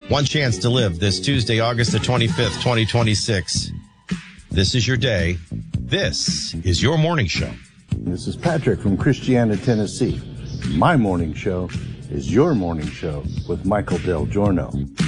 One chance to live this Tuesday, August the 25th, 2026. This is your day. This is your morning show. This is Patrick from Christiana, Tennessee. My morning show is your morning show with Michael Del Giorno.